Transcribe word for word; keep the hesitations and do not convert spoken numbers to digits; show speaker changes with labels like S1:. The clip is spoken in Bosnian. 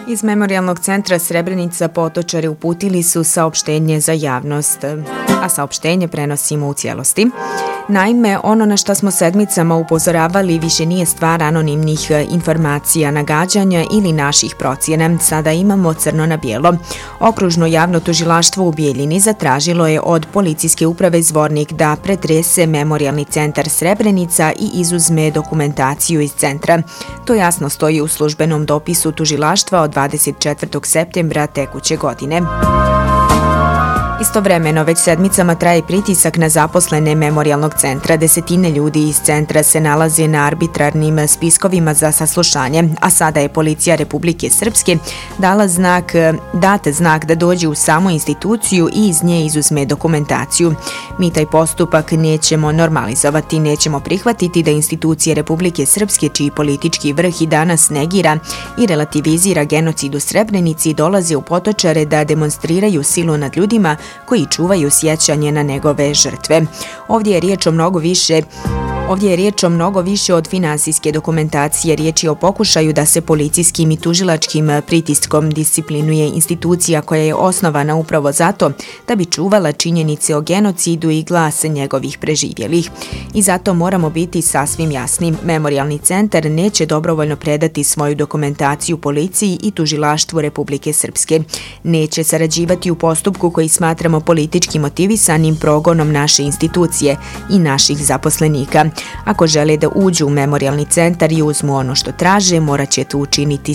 S1: Iz Memorijalnog centra Srebrenica potočari uputili su saopštenje za javnost, a saopštenje prenosimo u cijelosti. Naime, ono na što smo sedmicama upozoravali više nije stvar anonimnih informacija, nagađanja ili naših procjena. Sada imamo crno na bijelo. Okružno javno tužilaštvo u Bijeljini zatražilo je od policijske uprave Zvornik da pretrese Memorijalni centar Srebrenica i izuzme dokumentaciju iz centra. To jasno stoji u službenom dopisu tužilaštva od dvadeset četvrtog septembra tekuće godine. Istovremeno, već sedmicama traje pritisak na zaposlene Memorijalnog centra. Desetine ljudi iz centra se nalaze na arbitrarnim spiskovima za saslušanje, a sada je policija Republike Srpske dala znak, date znak da dođe u samu instituciju i iz nje izuzme dokumentaciju. Mi taj postupak nećemo normalizovati, nećemo prihvatiti da institucije Republike Srpske, čiji politički vrh i danas negira i relativizira genocid u Srebrenici, dolaze u Potočare da demonstriraju silu nad ljudima koji čuvaju sjećanje na njegove žrtve. Ovdje je riječ o mnogo više Ovdje je riječ o mnogo više od finansijske dokumentacije. Riječ je o pokušaju da se policijskim i tužilačkim pritiskom disciplinuje institucija koja je osnovana upravo zato da bi čuvala činjenice o genocidu i glas njegovih preživjelih. I zato moramo biti sasvim jasni. Memorijalni centar neće dobrovoljno predati svoju dokumentaciju policiji i tužilaštvu Republike Srpske. Neće sarađivati u postupku koji smatramo politički motivisanim progonom naše institucije i naših zaposlenika. Ako žele da uđu u Memorijalni centar i uzmu ono što traže, morat će to učiniti